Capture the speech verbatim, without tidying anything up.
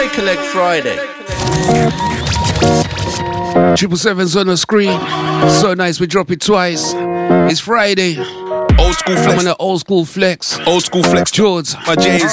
Recollect Friday. Triple Seven's on the screen. So nice, we drop it twice. It's Friday. Old school flex. I'm on the old school flex. Old school flex. George. My J's.